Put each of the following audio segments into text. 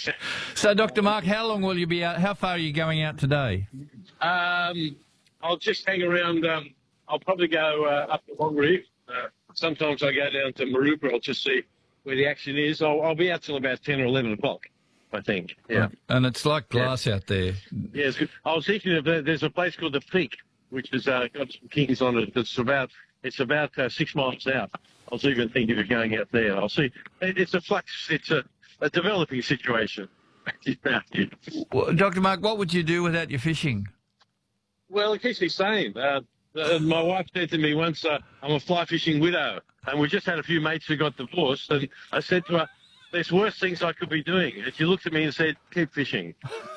So, Dr. Mark, how long will you be out? How far are you going out today? I'll just hang around. I'll probably go up to Long Reef. Sometimes I go down to Maroubra. I'll just see where the action is. I'll be out till about 10 or 11 o'clock, I think. Yeah. Right. And it's like glass out there. Yeah, it's good. I was thinking of there's a place called the Peak, which has got some kings on it. It's about 6 miles out. I was even thinking of going out there. I'll see. It's a flux. It's a developing situation. Well, Dr. Mark, what would you do without your fishing? Well, it keeps me sane. My wife said to me once, I'm a fly fishing widow, and we just had a few mates who got divorced, and I said to her, there's worse things I could be doing. And she looked at me and said, keep fishing.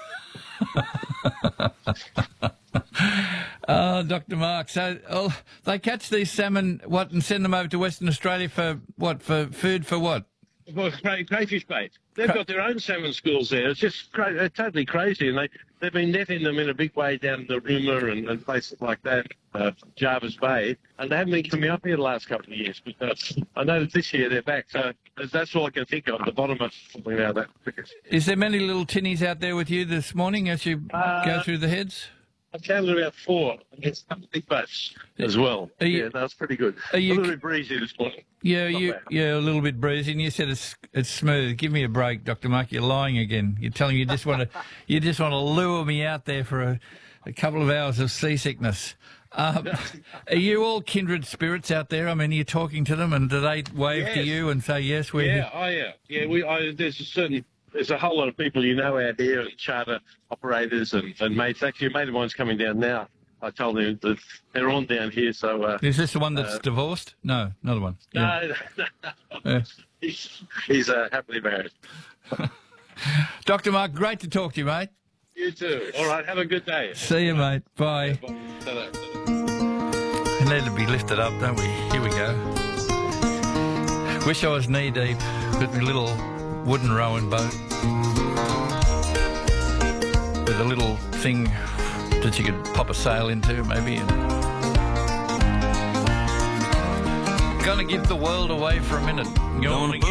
Oh, Dr. Mark, so they catch these salmon, and send them over to Western Australia for what? For food for what? Well, crayfish bait. They've got their own salmon schools there. It's just totally crazy, and they've been netting them in a big way down the Rooma and places like that, Jarvis Bay, and they haven't been coming up here the last couple of years. But I know that this year they're back, so that's all I can think of. The bottom of something now. That is there many little tinnies out there with you this morning as you go through the heads? I counted about 4 against some big boats as well. Yeah, that's pretty good. A little bit breezy this morning. Yeah, a little bit breezy. And you said it's smooth. Give me a break, Dr. Mark. You're lying again. You're telling me you just want to lure me out there for a couple of hours of seasickness. Are you all kindred spirits out there? I mean, are you talking to them, and do they wave to you and say yes? We're here? Yeah. There's a whole lot of people out here, and charter operators and mates. Actually, a mate of mine's coming down now. I told him that they're on down here. So is this the one that's divorced? No, another one. No. Yeah. He's happily married. Dr. Mark, great to talk to you, mate. You too. All right, have a good day. See you, mate. Bye. Yeah, bye. We need to be lifted up, don't we? Here we go. Wish I was knee deep with my little wooden rowing boat with a little thing that you could pop a sail into, maybe. And gonna give the world away for a minute.